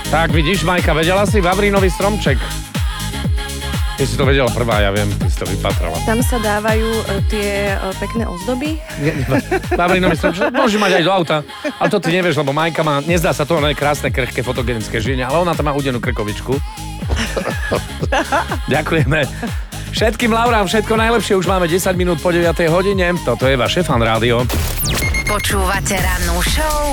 Tak vidíš, Majka, vedela si Vavrínový stromček. Ty si to vedela prvá, ja viem, ty si to vypatrala. Tam sa dávajú tie pekné ozdoby. Vavrínový stromček môže mať aj do auta. Ale to ty nevieš, lebo Majka má, nezdá sa to, ona je krásne, krehké, fotogenické žene, ale ona tam má udenú krkovičku. Ďakujeme. Všetkým Laurám všetko najlepšie, už máme 10 minút po 9 hodine. Toto je vaše Fan Rádio. Počúvate rannú show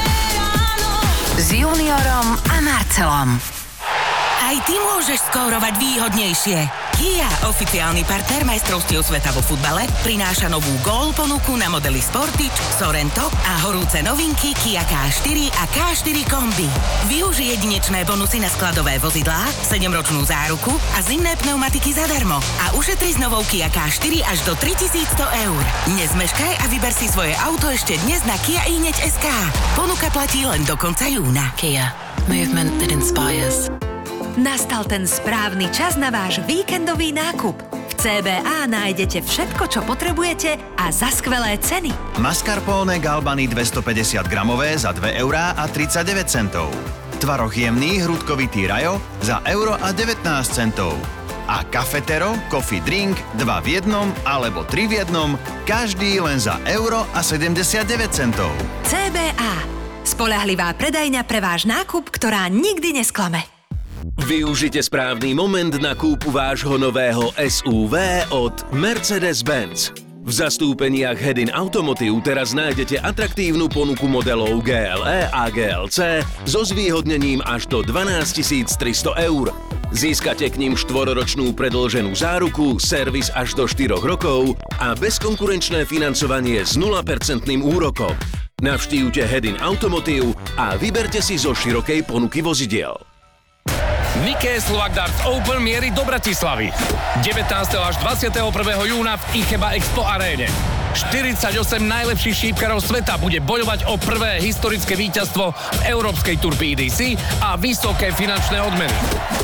s Juniorom a Marcelom. Aj ty môžeš skórovať výhodnejšie. Kia, oficiálny partner majstrovstiev sveta vo futbale, prináša novú Goal ponuku na modely Sportage, Sorento a horúce novinky Kia K4 a K4 Kombi. Využij jedinečné bonusy na skladové vozidlá, 7-ročnú záruku a zimné pneumatiky zadarmo. A ušetri s novou Kia K4 až do 3100 eur. Nezmeškaj a vyber si svoje auto ešte dnes na Kia.sk. Ponuka platí len do konca júna. Kia. Movement that inspires. Nastal ten správny čas na váš víkendový nákup. V CBA nájdete všetko, čo potrebujete a za skvelé ceny. Mascarpone Galbany 250 gramové za 2,39 €. Tvaroh jemný hrudkovitý Rajo za €1,19. A Cafetero Coffee Drink 2 v 1 alebo 3 v 1, každý len za €1,79. CBA. Spoľahlivá predajňa pre váš nákup, ktorá nikdy nesklame. Využite správny moment na kúpu vášho nového SUV od Mercedes-Benz. V zastúpeniach Hedin Automotive teraz nájdete atraktívnu ponuku modelov GLE a GLC so zvýhodnením až do 12 300 eur. Získate k nim 4-ročnú predĺženú záruku, servis až do 4 rokov a bezkonkurenčné financovanie s 0% úrokom. Navštívte Hedin Automotive a vyberte si zo širokej ponuky vozidiel. Nike Slovak Darts Open mierí do Bratislavy. 19. až 21. júna v Icheba Expo aréne. 48 najlepších šípkarov sveta bude bojovať o prvé historické víťazstvo v Európskej Tour PDC a vysoké finančné odmeny.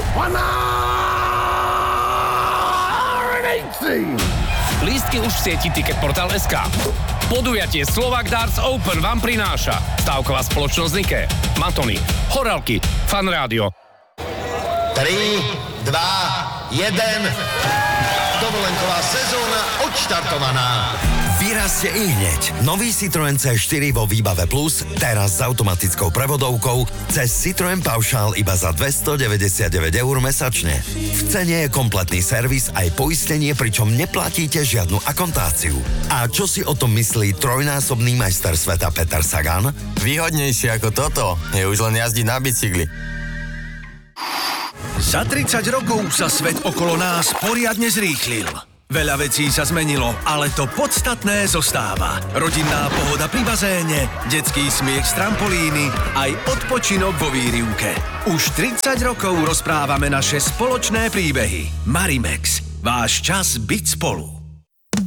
Lístky už v sieti Ticketportal.sk. Podujatie Slovak Darts Open vám prináša stávková spoločnosť Nike, Matony, Horálky, Fan Rádio. 3, 2, 1. Dovolenková sezóna odštartovaná. Vyrazte ihneď. Nový Citroën C4 vo výbave Plus, teraz s automatickou prevodovkou, cez Citroën Paušál iba za 299 € mesačne. V cene je kompletný servis aj poistenie, pričom neplatíte žiadnu akontáciu. A čo si o tom myslí trojnásobný majster sveta Peter Sagan? Výhodnejšie ako toto je už len jazdiť na bicykli. Za 30 rokov sa svet okolo nás poriadne zrýchlil. Veľa vecí sa zmenilo, ale to podstatné zostáva. Rodinná pohoda pri bazéne, detský smiech z trampolíny, aj odpočinok vo výrivke. Už 30 rokov rozprávame naše spoločné príbehy. Marimex. Váš čas byť spolu.